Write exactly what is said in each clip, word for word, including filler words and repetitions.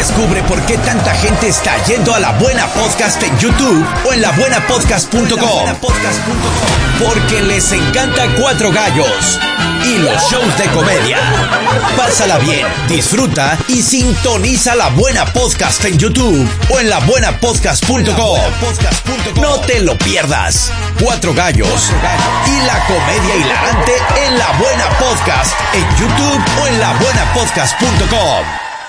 Descubre por qué tanta gente está yendo a La Buena Podcast en YouTube o en la buena podcast punto com. Porque les encanta Cuatro Gallos y los shows de comedia. Pásala bien, disfruta y sintoniza La Buena Podcast en YouTube o en la buena podcast punto com. No te lo pierdas. Cuatro Gallos y la comedia hilarante en La Buena Podcast en YouTube o en la buena podcast punto com.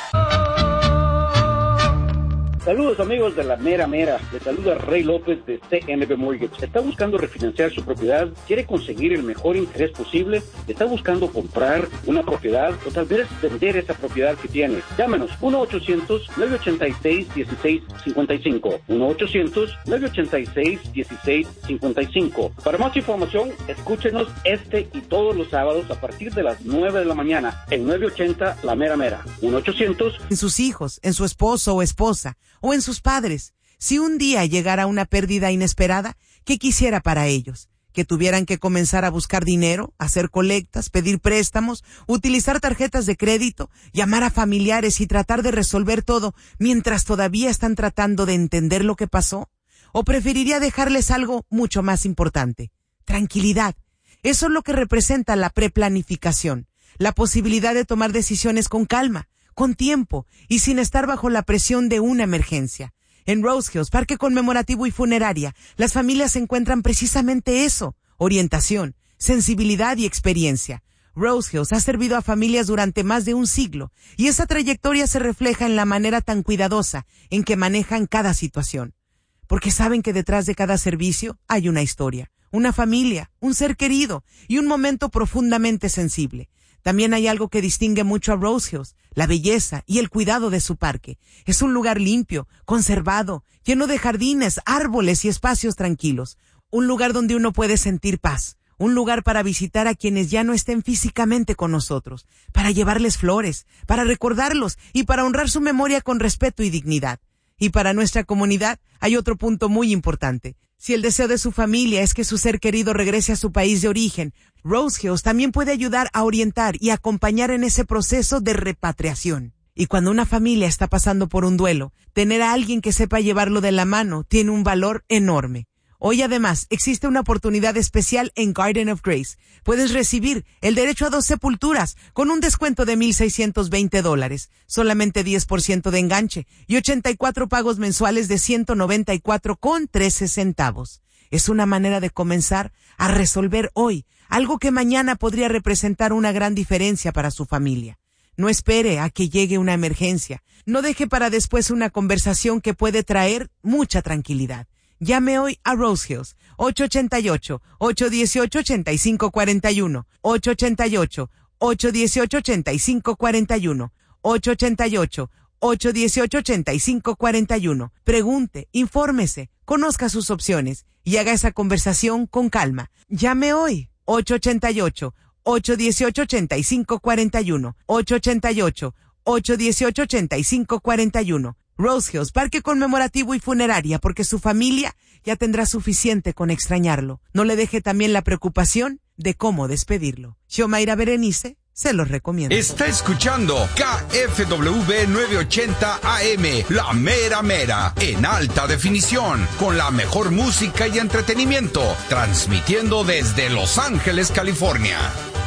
Saludos amigos de la mera mera, les saluda Rey López de C M B Mortgage. ¿Está buscando refinanciar su propiedad? ¿Quiere conseguir el mejor interés posible? ¿Está buscando comprar una propiedad o tal vez vender esa propiedad que tiene? Llámenos uno ochocientos, nueve ochenta y seis, dieciséis cincuenta y cinco, uno ochocientos, nueve ochenta y seis, dieciséis cincuenta y cinco. Para más información, escúchenos este y todos los sábados a partir de las nueve de la mañana en nueve ochenta La Mera Mera, uno ochocientos. En sus hijos, en su esposo o esposa, o en sus padres. Si un día llegara una pérdida inesperada, ¿qué quisiera para ellos? ¿Que tuvieran que comenzar a buscar dinero, hacer colectas, pedir préstamos, utilizar tarjetas de crédito, llamar a familiares y tratar de resolver todo mientras todavía están tratando de entender lo que pasó? ¿O preferiría dejarles algo mucho más importante? Tranquilidad. Eso es lo que representa la preplanificación, la posibilidad de tomar decisiones con calma, con tiempo y sin estar bajo la presión de una emergencia. En Rose Hills, Parque Conmemorativo y Funeraria, las familias encuentran precisamente eso: orientación, sensibilidad y experiencia. Rose Hills ha servido a familias durante más de un siglo y esa trayectoria se refleja en la manera tan cuidadosa en que manejan cada situación. Porque saben que detrás de cada servicio hay una historia, una familia, un ser querido y un momento profundamente sensible. También hay algo que distingue mucho a Rose Hills: la belleza y el cuidado de su parque. Es un lugar limpio, conservado, lleno de jardines, árboles y espacios tranquilos. Un lugar donde uno puede sentir paz. Un lugar para visitar a quienes ya no estén físicamente con nosotros, para llevarles flores, para recordarlos y para honrar su memoria con respeto y dignidad. Y para nuestra comunidad hay otro punto muy importante. Si el deseo de su familia es que su ser querido regrese a su país de origen, Rose Hills también puede ayudar a orientar y acompañar en ese proceso de repatriación. Y cuando una familia está pasando por un duelo, tener a alguien que sepa llevarlo de la mano tiene un valor enorme. Hoy además existe una oportunidad especial en Garden of Grace. Puedes recibir el derecho a dos sepulturas con un descuento de mil seiscientos veinte dólares, solamente diez por ciento de enganche y ochenta y cuatro pagos mensuales de ciento noventa y cuatro con trece centavos. Es una manera de comenzar a resolver hoy algo que mañana podría representar una gran diferencia para su familia. No espere a que llegue una emergencia. No deje para después una conversación que puede traer mucha tranquilidad. Llame hoy a Rose Hills, ocho ocho ocho, ocho uno ocho, ocho cinco cuatro uno, ocho ocho ocho, ocho uno ocho, ocho cinco cuatro uno, ocho ocho ocho, ocho uno ocho, ocho cinco cuatro uno. Pregunte, infórmese, conozca sus opciones y haga esa conversación con calma. Llame hoy, ocho ocho ocho, ocho uno ocho, ocho cinco cuatro uno, ocho ocho ocho, ocho uno ocho, ocho cinco cuatro uno. Rose Hills, Parque Conmemorativo y Funeraria, porque su familia ya tendrá suficiente con extrañarlo. No le deje también la preocupación de cómo despedirlo. Xiomara Berenice se los recomiendo. Está escuchando K F W novecientos ochenta A M, La Mera Mera, en alta definición, con la mejor música y entretenimiento, transmitiendo desde Los Ángeles, California.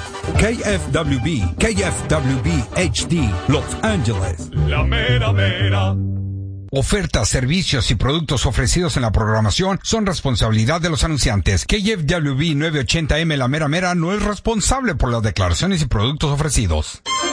K F W B, K F W B H D, Los Ángeles. La Mera Mera. Ofertas, servicios y productos ofrecidos en la programación son responsabilidad de los anunciantes. K F W B novecientos ochenta A M La Mera Mera no es responsable por las declaraciones y productos ofrecidos.